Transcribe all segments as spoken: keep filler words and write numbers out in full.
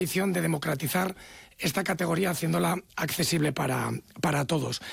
de democratizar esta categoría haciéndola accesible para, para todos.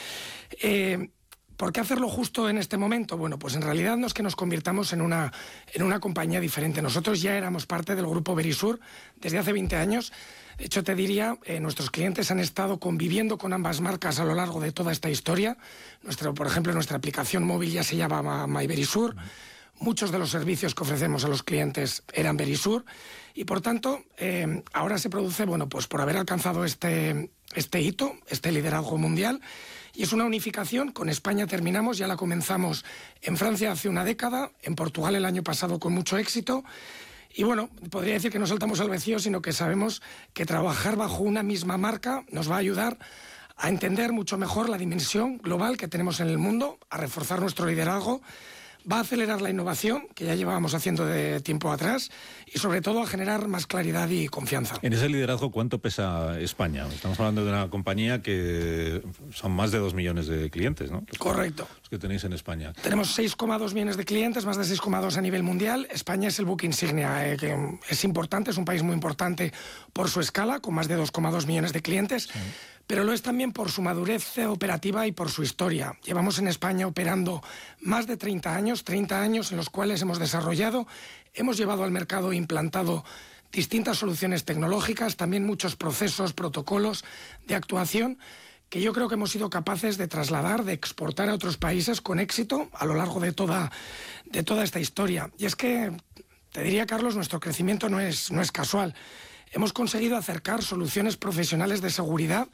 Eh, ¿Por qué hacerlo justo en este momento? Bueno, pues en realidad no es que nos convirtamos en una, en una compañía diferente. Nosotros ya éramos parte del grupo Verisur desde hace veinte años. De hecho, te diría, eh, nuestros clientes han estado conviviendo con ambas marcas a lo largo de toda esta historia. Nuestro, por ejemplo, nuestra aplicación móvil ya se llama MyVerisur. Muchos de los servicios que ofrecemos a los clientes eran Verisur y, por tanto, eh, ahora se produce, bueno, pues por haber alcanzado este, este hito, este liderazgo mundial, y es una unificación. Con España terminamos, ya la comenzamos en Francia hace una década, en Portugal el año pasado con mucho éxito, y bueno, podría decir que no saltamos al vacío, sino que sabemos que trabajar bajo una misma marca nos va a ayudar a entender mucho mejor la dimensión global que tenemos en el mundo, a reforzar nuestro liderazgo, va a acelerar la innovación, que ya llevábamos haciendo de tiempo atrás, y sobre todo a generar más claridad y confianza. En ese liderazgo, ¿cuánto pesa España? Estamos hablando de una compañía que son más de dos millones de clientes, ¿no? Los Correcto. Los que tenéis en España. Tenemos seis coma dos millones de clientes, más de seis coma dos a nivel mundial. España es el buque insignia, eh, que es importante, es un país muy importante por su escala, con más de dos coma dos millones de clientes. Sí. Pero lo es también por su madurez operativa y por su historia. Llevamos en España operando más de treinta años, treinta años en los cuales hemos desarrollado, hemos llevado al mercado e implantado distintas soluciones tecnológicas, también muchos procesos, protocolos de actuación que yo creo que hemos sido capaces de trasladar, de exportar a otros países con éxito a lo largo de toda, de toda esta historia. Y es que, te diría, Carlos, nuestro crecimiento no es, no es casual. Hemos conseguido acercar soluciones profesionales de seguridad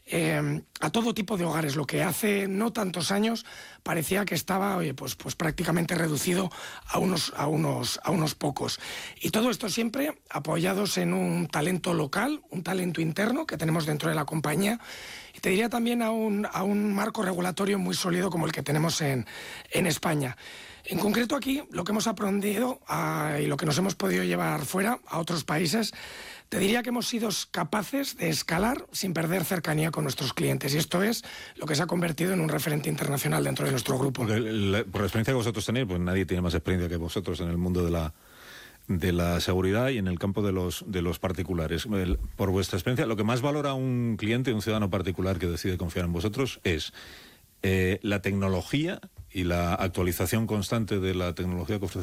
eh, a todo tipo de hogares, lo que hace no tantos años parecía que estaba oye, pues, pues prácticamente reducido a unos, a, unos, a unos pocos. Y todo esto siempre apoyados en un talento local, un talento interno que tenemos dentro de la compañía, y te diría también a un, a un marco regulatorio muy sólido como el que tenemos en, en España. En concreto aquí, lo que hemos aprendido uh, y lo que nos hemos podido llevar fuera a otros países, te diría que hemos sido capaces de escalar sin perder cercanía con nuestros clientes. Y esto es lo que se ha convertido en un referente internacional dentro de nuestro grupo. Porque la, por la experiencia que vosotros tenéis, pues nadie tiene más experiencia que vosotros en el mundo de la, de la seguridad y en el campo de los, de los particulares. El, por vuestra experiencia, lo que más valora un cliente, un ciudadano particular que decide confiar en vosotros es eh, la tecnología y la actualización constante de la tecnología que ofrece